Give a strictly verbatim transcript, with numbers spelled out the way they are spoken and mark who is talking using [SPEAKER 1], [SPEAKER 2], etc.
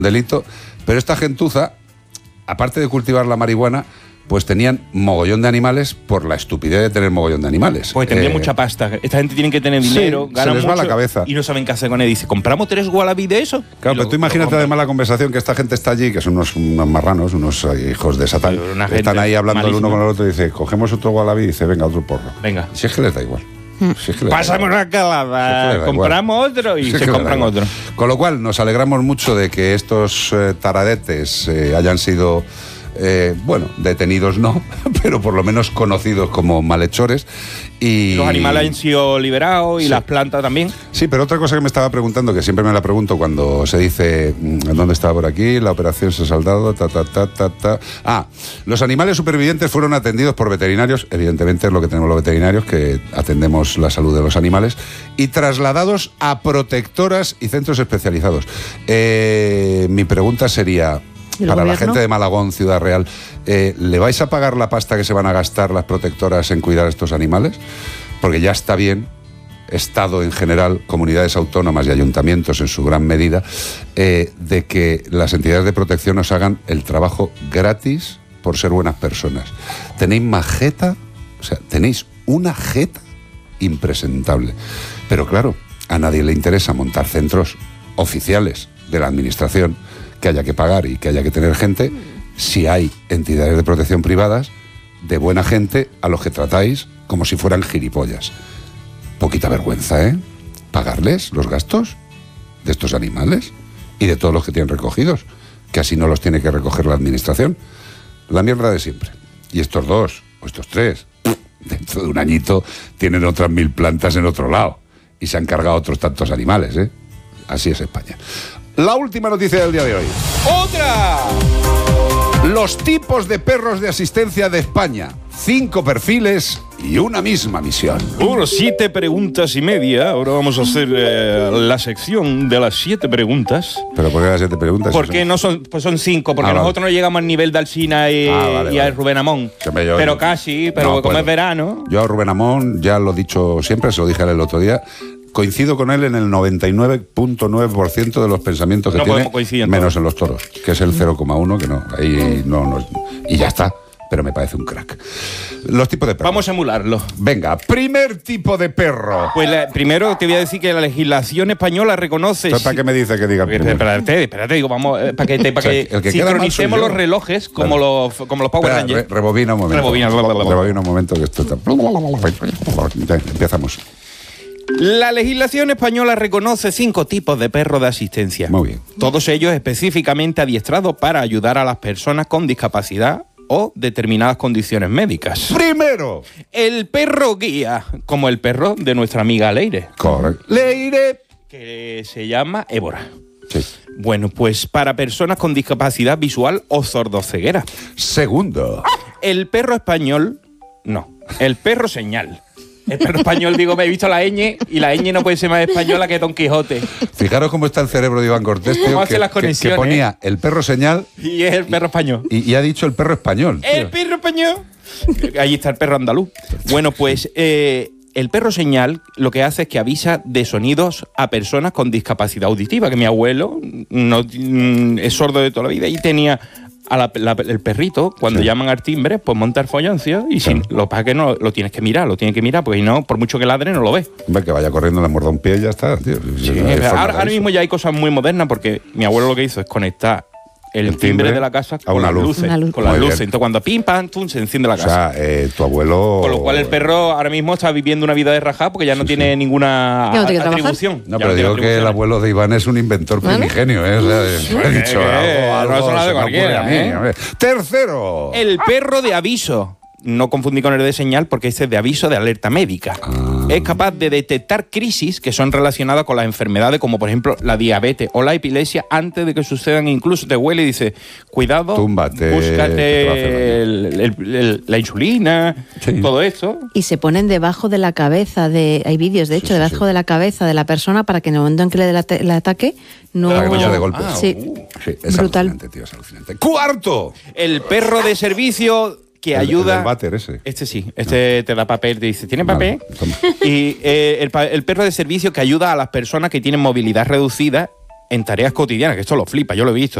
[SPEAKER 1] delito, pero esta gentuza, aparte de cultivar la marihuana, pues tenían mogollón de animales por la estupidez de tener mogollón de animales.
[SPEAKER 2] Pues tendría
[SPEAKER 1] eh,
[SPEAKER 2] mucha pasta. Esta gente tiene que tener dinero,
[SPEAKER 1] sí,
[SPEAKER 2] ganan
[SPEAKER 1] se les va
[SPEAKER 2] mucho
[SPEAKER 1] la cabeza.
[SPEAKER 2] Y no saben qué hacer con él. Dice, ¿compramos tres wallabies de eso?
[SPEAKER 1] Claro, pero tú imagínate además la conversación que esta gente está allí, que son unos, unos marranos, unos hijos de Satán, están ahí hablando el uno con el otro y dice, cogemos otro wallaby y dice, venga, otro porro.
[SPEAKER 2] Venga.
[SPEAKER 1] Si es que les da igual. Si es que
[SPEAKER 2] Pásame una calada, si compramos igual. otro y si se compran otro.
[SPEAKER 1] Con lo cual, nos alegramos mucho de que estos eh, taradetes eh, hayan sido... Eh, bueno, detenidos no, pero por lo menos conocidos como malhechores. Y
[SPEAKER 2] los animales han sido liberados y
[SPEAKER 1] sí.
[SPEAKER 2] las plantas también.
[SPEAKER 1] Sí, pero otra cosa que me estaba preguntando, que siempre me la pregunto cuando se dice ¿dónde estaba por aquí? La operación se ha saldado, ta, ta, ta, ta, ta. Ah, los animales supervivientes fueron atendidos por veterinarios, evidentemente es lo que tenemos los veterinarios, que atendemos la salud de los animales, y trasladados a protectoras y centros especializados. Eh, mi pregunta sería... Para la gente de Malagón, Ciudad Real, eh, ¿le vais a pagar la pasta que se van a gastar las protectoras en cuidar a estos animales? Porque ya está bien, Estado en general, comunidades autónomas y ayuntamientos en su gran medida, eh, de que las entidades de protección os hagan el trabajo gratis por ser buenas personas. Tenéis más jeta, o sea, tenéis una jeta impresentable. Pero claro, a nadie le interesa montar centros oficiales de la administración que haya que pagar y que haya que tener gente, si hay entidades de protección privadas de buena gente a los que tratáis como si fueran gilipollas. Poquita vergüenza, ¿eh? Pagarles los gastos de estos animales y de todos los que tienen recogidos, que así no los tiene que recoger la administración. La mierda de siempre. Y estos dos, o estos tres, dentro de un añito tienen otras mil plantas en otro lado y se han cargado otros tantos animales, ¿eh? Así es España. La última noticia del día de hoy.
[SPEAKER 2] ¡Otra!
[SPEAKER 1] Los tipos de perros de asistencia de España. Cinco perfiles y una misma misión.
[SPEAKER 2] Bueno, siete preguntas y media. Ahora vamos a hacer eh, la sección de las siete preguntas.
[SPEAKER 1] ¿Pero por qué las siete preguntas?
[SPEAKER 2] Porque son... no son, pues son cinco, porque ah, nosotros vale. no llegamos al nivel de Alsina y, ah, vale, y a vale. Rubén Amón. Yo, pero casi, pero no, como puedo. Es verano.
[SPEAKER 1] Yo a Rubén Amón ya lo he dicho siempre, se lo dije el otro día. Coincido con él en el noventa y nueve punto nueve por ciento de los pensamientos que
[SPEAKER 2] no
[SPEAKER 1] tiene, menos en los toros, que es el cero coma uno, que no, ahí no, no, y ya está, pero me parece un crack. Los tipos de perros.
[SPEAKER 2] Vamos a emularlo.
[SPEAKER 1] Venga, primer tipo de perro.
[SPEAKER 2] Pues la, primero te voy a decir que la legislación española reconoce...
[SPEAKER 1] ¿Para qué me dice que diga primero?
[SPEAKER 2] Espérate, espérate, digo, vamos, eh, para que, te, para o sea, que, el que sincronicemos los relojes como, vale. los, como los Power
[SPEAKER 1] Espera,
[SPEAKER 2] Rangers.
[SPEAKER 1] Re, rebobina un momento.
[SPEAKER 2] Rebobina,
[SPEAKER 1] rebobina un momento que esto está... Empezamos.
[SPEAKER 2] La legislación española reconoce cinco tipos de perros de asistencia.
[SPEAKER 1] Muy bien.
[SPEAKER 2] Todos ellos específicamente adiestrados para ayudar a las personas con discapacidad o determinadas condiciones médicas.
[SPEAKER 1] Primero,
[SPEAKER 2] el perro guía, como el perro de nuestra amiga Leire.
[SPEAKER 1] Correcto. Leire.
[SPEAKER 2] Que se llama Évora.
[SPEAKER 1] Sí.
[SPEAKER 2] Bueno, pues para personas con discapacidad visual o sordoceguera.
[SPEAKER 1] Segundo,
[SPEAKER 2] el perro español, no, el perro señal. El perro español, digo, me he visto la ñ y la ñ no puede ser más española que Don Quijote.
[SPEAKER 1] Fijaros cómo está el cerebro de Iván Cortés, tío,
[SPEAKER 2] ¿Cómo hace
[SPEAKER 1] que,
[SPEAKER 2] las conexiones?
[SPEAKER 1] Que, que ponía el perro señal
[SPEAKER 2] y es el perro español.
[SPEAKER 1] Y, y ha dicho el perro español.
[SPEAKER 2] El
[SPEAKER 1] tío.
[SPEAKER 2] perro español. Ahí está el perro andaluz. Bueno, pues eh, el perro señal lo que hace es que avisa de sonidos a personas con discapacidad auditiva, que mi abuelo no, mm, es sordo de toda la vida y tenía... A la, la, el perrito, cuando sí. llaman al timbre, pues monta el folloncio y sí. si lo pasa que no lo tienes que mirar, lo tienes que mirar, porque si no, por mucho que ladre, no lo ves.
[SPEAKER 1] Hombre, que vaya corriendo, le muerda un pie y ya está, tío.
[SPEAKER 2] Sí, ahora, ahora mismo ya hay cosas muy modernas, porque mi abuelo lo que hizo es conectar el, el timbre, timbre de la casa con
[SPEAKER 1] una
[SPEAKER 2] las
[SPEAKER 1] luz.
[SPEAKER 2] luces.
[SPEAKER 3] Una luz.
[SPEAKER 2] Con las luces. Entonces, cuando pim, pam, tum, se enciende la casa.
[SPEAKER 1] O sea, eh, tu abuelo...
[SPEAKER 2] Con lo cual el perro ahora mismo está viviendo una vida de rajá porque ya no sí, tiene sí. ninguna
[SPEAKER 3] no tiene
[SPEAKER 2] atribución.
[SPEAKER 1] No, pero no digo que el abuelo de Iván es un inventor primigenio, ¿eh? O sea,
[SPEAKER 2] sí,
[SPEAKER 1] he dicho
[SPEAKER 2] eh,
[SPEAKER 1] algo, algo
[SPEAKER 2] no es de cualquiera,
[SPEAKER 1] a mí,
[SPEAKER 2] ¿eh?
[SPEAKER 1] A ver. Tercero.
[SPEAKER 2] El perro de aviso. No confundí con el de señal porque este es de aviso de alerta médica.
[SPEAKER 1] Ah.
[SPEAKER 2] Es capaz de detectar crisis que son relacionadas con las enfermedades como por ejemplo la diabetes o la epilepsia antes de que sucedan. Incluso te huele y dice, cuidado,
[SPEAKER 1] túmbate,
[SPEAKER 2] búscate el, el, el, la insulina, sí. todo esto.
[SPEAKER 3] Y se ponen debajo de la cabeza, de hay vídeos de hecho, sí, sí, debajo sí. de la cabeza de la persona para que en el momento en que le dé el, el ataque no...
[SPEAKER 1] Para que no de golpe.
[SPEAKER 3] Ah, sí.
[SPEAKER 1] Uh, sí, es
[SPEAKER 3] brutal.
[SPEAKER 1] Alucinante, tío, es alucinante. ¡Cuarto!
[SPEAKER 2] El perro de servicio... que
[SPEAKER 1] el,
[SPEAKER 2] ayuda...
[SPEAKER 1] El del váter ese.
[SPEAKER 2] Este sí, este no. te da papel, te dice, ¿tiene papel?
[SPEAKER 1] Vale,
[SPEAKER 2] y eh, el, el perro de servicio que ayuda a las personas que tienen movilidad reducida en tareas cotidianas, que esto lo flipa, yo lo he visto.